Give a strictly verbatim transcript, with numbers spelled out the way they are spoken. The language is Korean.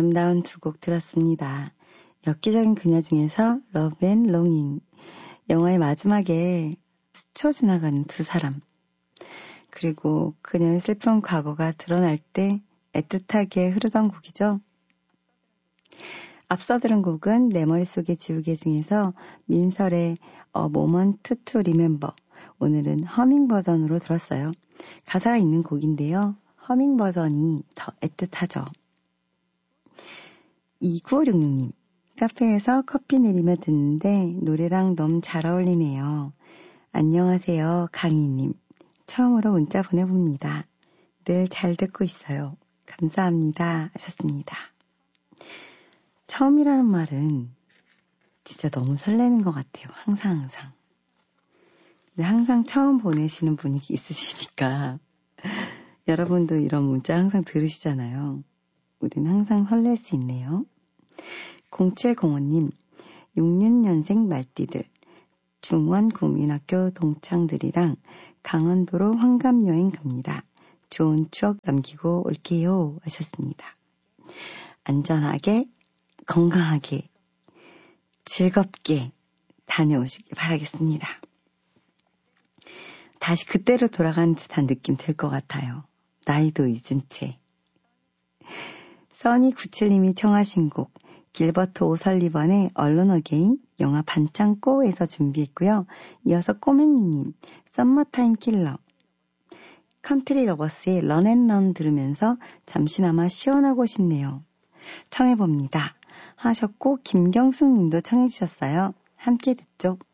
아름다운 두 곡 들었습니다. 엽기적인 그녀 중에서 Love and Longing, 영화의 마지막에 스쳐 지나가는 두 사람, 그리고 그녀의 슬픈 과거가 드러날 때 애틋하게 흐르던 곡이죠. 앞서 들은 곡은 내 머릿속에 지우개 중에서 민설의 A Moment to Remember, 오늘은 허밍 버전으로 들었어요. 가사가 있는 곡인데요. 허밍 버전이 더 애틋하죠. 이구오육육 님, 카페에서 커피 내리며 듣는데 노래랑 너무 잘 어울리네요. 안녕하세요, 강희님. 처음으로 문자 보내봅니다. 늘 잘 듣고 있어요. 감사합니다. 하셨습니다. 처음이라는 말은 진짜 너무 설레는 것 같아요. 항상 항상. 근데 항상 처음 보내시는 분이 있으시니까 여러분도 이런 문자 항상 들으시잖아요. 우린 항상 설렐 수 있네요. 공칠공오 님, 육십육 년생 말띠들, 중원 국민학교 동창들이랑 강원도로 환갑여행 갑니다. 좋은 추억 남기고 올게요. 하셨습니다. 안전하게, 건강하게, 즐겁게 다녀오시기 바라겠습니다. 다시 그때로 돌아가는 듯한 느낌 들 것 같아요. 나이도 잊은 채. 써니구칠 님이 청하신 곡 길버트 오설리번의 얼론 어게인, 영화 반창고에서 준비했고요. 이어서 꼬맹이님 썸머타임 킬러, 컨트리 러버스의 런앤런 들으면서 잠시나마 시원하고 싶네요. 청해봅니다 하셨고 김경숙 님도 청해주셨어요. 함께 듣죠.